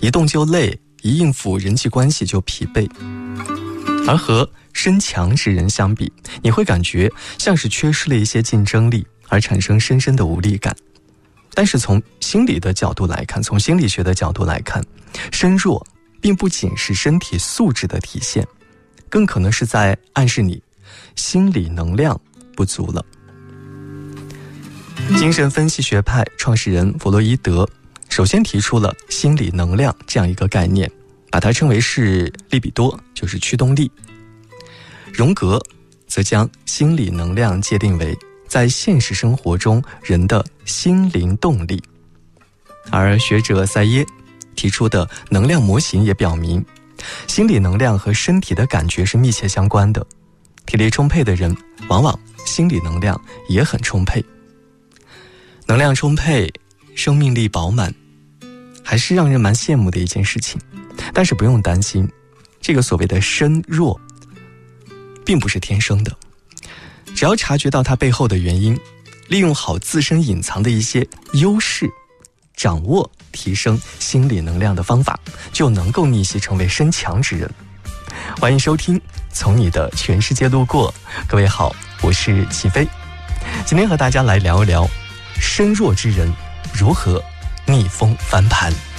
一动就累，一应付人际关系就疲惫。而和身强之人相比，你会感觉像是缺失了一些竞争力，而产生深深的无力感。但是从心理的角度来看，从心理学的角度来看，身弱并不仅是身体素质的体现，更可能是在暗示你心理能量不足了。精神分析学派创始人弗洛伊德首先提出了心理能量这样一个概念，把它称为是利比多，就是驱动力。荣格则将心理能量界定为在现实生活中人的心灵动力。而学者塞耶提出的能量模型也表明，心理能量和身体的感觉是密切相关的。体力充沛的人，往往心理能量也很充沛。能量充沛，生命力饱满，还是让人蛮羡慕的一件事情。但是不用担心，这个所谓的身弱并不是天生的，只要察觉到它背后的原因，利用好自身隐藏的一些优势，掌握提升心理能量的方法，就能够逆袭成为身强之人。欢迎收听从你的全世界路过，各位好，我是齐飞。今天和大家来聊一聊身弱之人如何逆风翻盘。